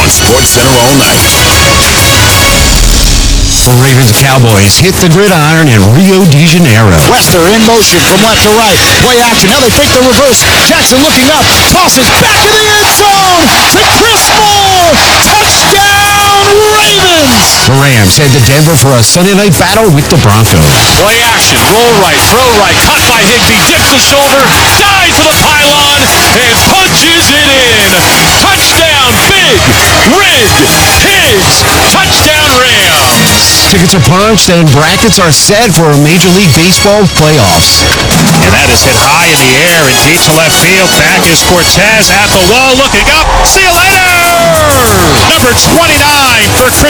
SportsCenter all night. The Ravens Cowboys hit the gridiron in Rio de Janeiro. Wester in motion from left to right. Play action. Now they fake the reverse. Jackson looking up. Tosses back in the end zone to Chris Moore. Touchdown, Ravens! The Rams head to Denver for a Sunday night battle with the Broncos. Play action. Roll right. Throw right. Caught by Higbee. Dips the shoulder. Dives to the pylon and punches it in. Touchdown, Big Rig Higgs. Touchdown, Rams. Tickets are punched and brackets are set for Major League Baseball playoffs. And that is hit high in the air and deep to left field. Back is Cortez at the wall looking up. See you later! Number 29 for Chris